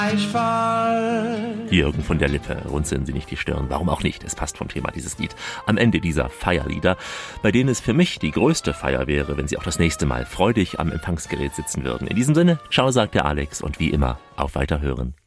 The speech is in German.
Jürgen von der Lippe, runzeln Sie nicht die Stirn. Warum auch nicht? Es passt vom Thema dieses Lied. Am Ende dieser Feierlieder, bei denen es für mich die größte Feier wäre, wenn Sie auch das nächste Mal freudig am Empfangsgerät sitzen würden. In diesem Sinne, ciao, sagt der Alex und wie immer, auf Weiterhören.